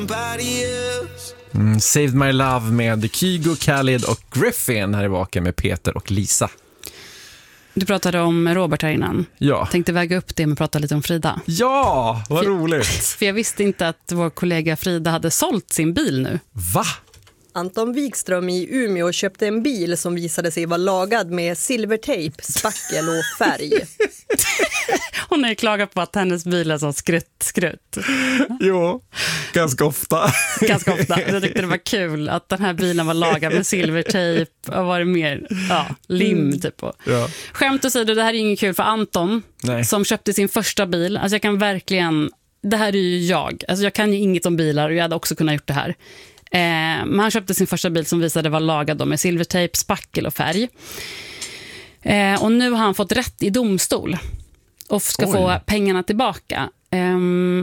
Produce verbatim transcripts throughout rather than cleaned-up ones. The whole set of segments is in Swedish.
Mm, Saved My Love med Kygo, Khalid och Griffin här i Vaken med Peter och Lisa. Du pratade om Robert här innan. Ja. Tänkte väga upp det med att prata lite om Frida. Ja, vad för, roligt. För jag visste inte att vår kollega Frida hade sålt sin bil nu. Va? Anton Wikström i Umeå köpte en bil som visade sig vara lagad med silvertejp, spackel och färg. Hon har ju klagat på att hennes bil är så skrutt, skrutt. Jo, ganska ofta. Ganska ofta. Jag tyckte det var kul att den här bilen var lagad med silvertejp och var det mer ja, lim typ. Ja. Skämt åsido, det här är ingen kul för Anton. Nej. Som köpte sin första bil. Alltså jag kan verkligen, det här är ju jag. Alltså jag kan ju inget om bilar och jag hade också kunnat gjort det här. Eh, men han köpte sin första bil som visade var lagad då med silvertejp, spackel och färg. Eh, och nu har han fått rätt i domstol och ska Oj. få pengarna tillbaka. Eh,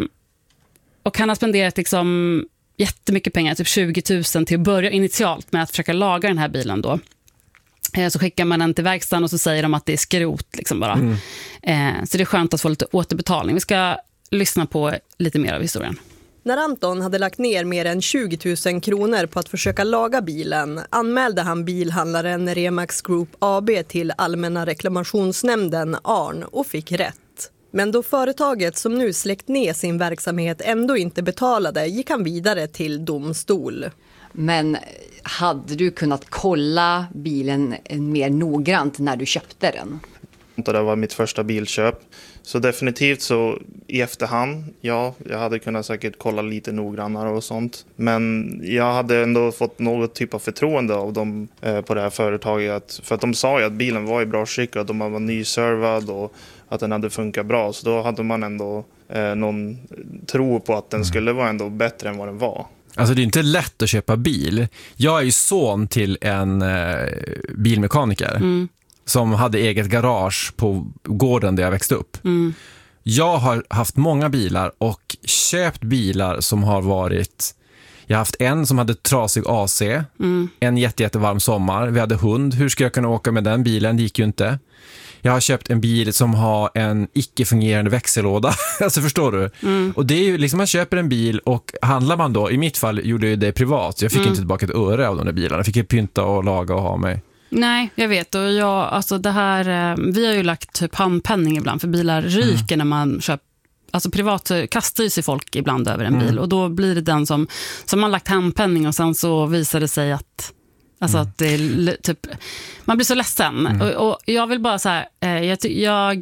och han har spenderat liksom jättemycket pengar, typ tjugo tusen till att börja initialt med att försöka laga den här bilen då. Eh, så skickar man den till verkstaden och så säger de att det är skrot liksom bara. Mm. Eh, så det är skönt att få lite återbetalning. Vi ska lyssna på lite mer av historien. När Anton hade lagt ner mer än tjugo tusen kronor på att försöka laga bilen anmälde han bilhandlaren Remax Group A B till Allmänna reklamationsnämnden A R N och fick rätt. Men då företaget som nu släckt ner sin verksamhet ändå inte betalade gick han vidare till domstol. Men hade du kunnat kolla bilen mer noggrant när du köpte den? Det var mitt första bilköp. Så definitivt så i efterhand, ja, jag hade kunnat säkert kolla lite noggrannare och sånt. Men jag hade ändå fått något typ av förtroende av dem eh, på det här företaget. För att de sa ju att bilen var i bra skick och att de var nyservad och att den hade funkat bra. Så då hade man ändå eh, någon tro på att den skulle vara ändå bättre än vad den var. Alltså det är inte lätt att köpa bil. Jag är ju son till en eh, bilmekaniker. Mm. Som hade eget garage på gården där jag växte upp. Mm. Jag har haft många bilar och köpt bilar som har varit... Jag har haft en som hade trasig A C. Mm. En jätte, jättevarm sommar. Vi hade hund. Hur ska jag kunna åka med den bilen? Det gick ju inte. Jag har köpt en bil som har en icke-fungerande växellåda. Alltså förstår du? Mm. Och det är ju liksom man köper en bil och handlar man då, i mitt fall gjorde jag det privat. Så jag fick mm. inte tillbaka ett öre av de där bilarna. Jag fick ju pynta och laga och ha mig. Nej, jag vet. Och jag, alltså det här, vi har ju lagt typ handpenning ibland för bilar ryker mm. när man köper. Alltså privat kastar ju sig folk ibland över en mm. bil och då blir det den som, som man lagt handpenning och sen så visar det sig att alltså mm. att det är typ, man blir så ledsen. Mm. Och, och jag vill bara så här, jag, jag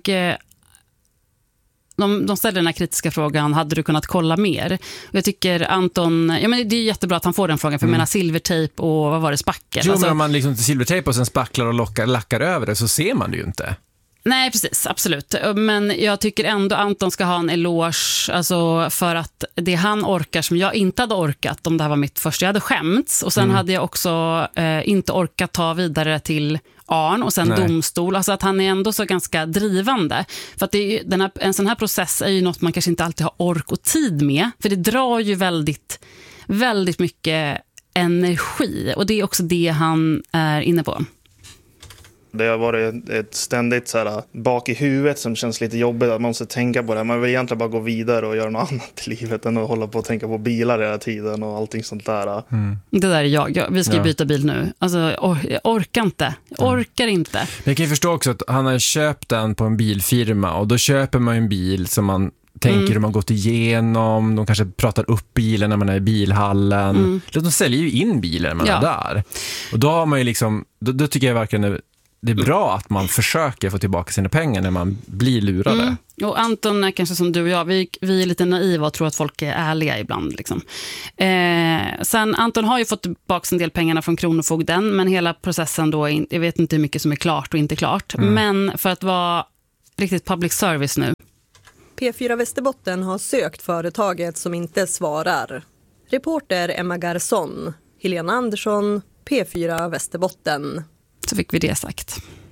de, de ställer den här kritiska frågan, hade du kunnat kolla mer? Och jag tycker Anton, ja men det är jättebra att han får den frågan, för mm. jag menar silvertejp och vad var det, spackel? Jo, alltså, men om man liksom silvertejp och sen spacklar och lockar, lackar över det så ser man det ju inte. Nej, precis, absolut. Men jag tycker ändå Anton ska ha en eloge alltså för att det han orkar som jag inte hade orkat om det här var mitt första. Jag hade skämts och sen mm. hade jag också eh, inte orkat ta vidare till A R N och sen Nej. domstol. Alltså att han är ändå så ganska drivande. För att det är ju, den här, en sån här process är ju något man kanske inte alltid har ork och tid med. För det drar ju väldigt, väldigt mycket energi. Och det är också det han är inne på. Det har varit ett ständigt så här, bak i huvudet som känns lite jobbigt att man måste tänka på det. Man vill egentligen bara gå vidare och göra något annat i livet än att hålla på och tänka på bilar hela tiden och allting sånt där. Mm. Det där är jag. jag vi ska ju byta bil nu. Alltså, or- jag orkar inte. Jag orkar mm. inte. Men jag kan ju förstå också att han har köpt den på en bilfirma och då köper man en bil som man tänker mm. hur man gått igenom. De kanske pratar upp bilen när man är i bilhallen. Mm. De säljer ju in bilen när man ja. är där. Och då har man ju liksom, då, då tycker jag verkligen det är bra att man försöker få tillbaka sina pengar när man blir lurade. Mm. Och Anton är kanske som du och jag, vi, vi är lite naiva och tror att folk är ärliga ibland. Liksom. Eh, sen Anton har ju fått tillbaka en del pengarna från Kronofogden, men hela processen då, jag vet inte hur mycket som är klart och inte klart. Mm. Men för att vara riktigt public service nu. P fyra Västerbotten har sökt företaget som inte svarar. Reporter Emma Garsson, Helena Andersson, P fyra Västerbotten. Så fick vi det sagt.